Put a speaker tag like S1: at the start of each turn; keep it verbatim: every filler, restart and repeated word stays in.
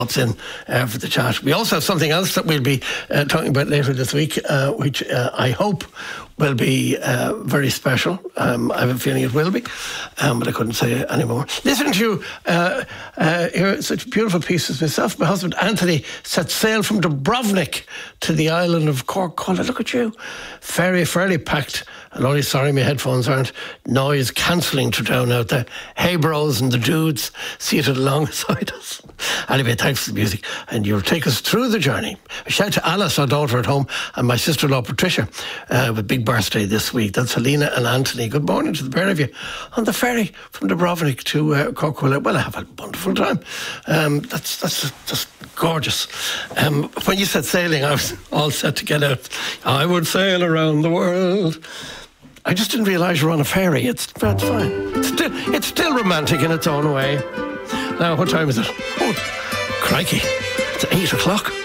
S1: pops in uh, for the chat. We also have something else that we'll be uh, talking about later this week, uh, which uh, I hope will be uh, very special. Um, I have a feeling it will be, um, but I couldn't say any more. Listen to uh, uh, hear such beautiful pieces. Myself, my husband Anthony set sail from Dubrovnik to the island of Cork. Look at you, very fairly packed. I'm only sorry my headphones aren't noise cancelling to drown out the hey bros and the dudes seated alongside us. Anyway, thanks for the music, and you'll take us through the journey. A shout to Alice, our daughter at home, and my sister-in-law Patricia, uh, with big birthday this week. That's Helena and Anthony. Good morning to the pair of you on the ferry from Dubrovnik to uh, Cork. Well, I have a wonderful time. Um, that's that's just gorgeous. Um, when you said sailing, I was all set to get out. I would sail around the world. I just didn't realise you're on a ferry. It's, it's fine. It's still, it's still romantic in its own way. Now, what time is it? Oh, crikey. It's eight o'clock.